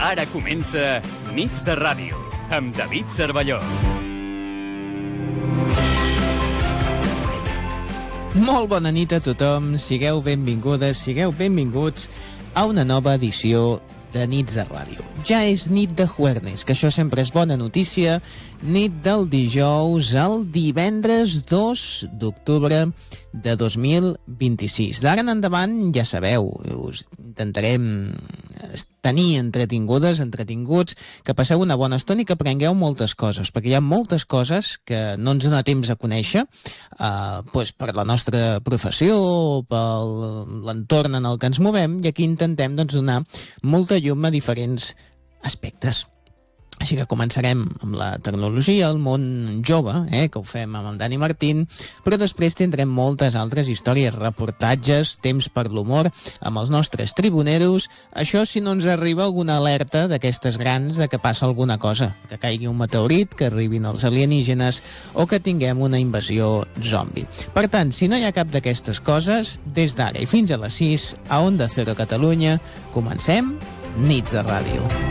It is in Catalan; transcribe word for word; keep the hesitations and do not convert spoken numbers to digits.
Ara comença Nits de Ràdio, amb David Cervelló. Molt bona nit a tothom, sigueu benvingudes, sigueu benvinguts a una nova edició de Nits de Ràdio. Ja és nit de jueves, que això sempre és bona notícia, nit del dijous al divendres dos d'octubre de dos mil vint-i-sis. D'ara en endavant, ja sabeu, us intentarem tenir entretingudes, entretinguts, que passeu una bona estona i que aprengueu moltes coses, perquè hi ha moltes coses que no ens dona temps a conèixer, eh, doncs per la nostra professió o per l'entorn en el que ens movem, i aquí intentem doncs, donar molta llum a diferents aspectes. Així que començarem amb la tecnologia, el món jove, eh, que ho fem amb el Dani Martín, però després tindrem moltes altres històries, reportatges, temps per l'humor, amb els nostres tribuneros, això si no ens arriba alguna alerta d'aquestes grans de que passa alguna cosa, que caigui un meteorit, que arribin els alienígenes o que tinguem una invasió zombi. Per tant, si no hi ha cap d'aquestes coses, des d'ara i fins a les sis, a Onda Cero Catalunya, comencem Nits de Ràdio.